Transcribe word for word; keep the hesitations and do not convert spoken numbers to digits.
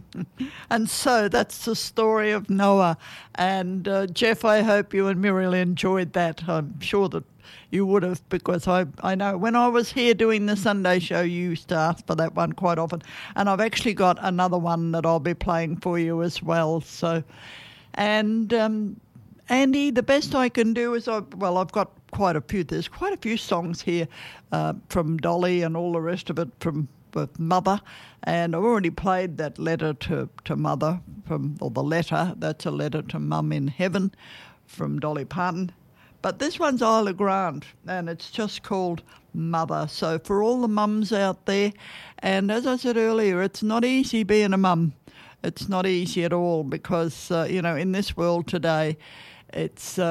And so that's the story of Noah. And uh, Jeff, I hope you and Muriel enjoyed that. I'm sure that you would have, because I, I know when I was here doing the Sunday show, you used to ask for that one quite often. And I've actually got another one that I'll be playing for you as well. So, and um, Andy, the best I can do is, I, well, I've got quite a few. There's quite a few songs here uh, from Dolly and all the rest of it from with Mother, and I've already played that letter to, to Mother, from or the letter, that's a letter to Mum in Heaven from Dolly Parton. But this one's Isla Grant, and it's just called Mother. So for all the mums out there, and as I said earlier, it's not easy being a mum. It's not easy at all because, uh, you know, in this world today, it's... Uh,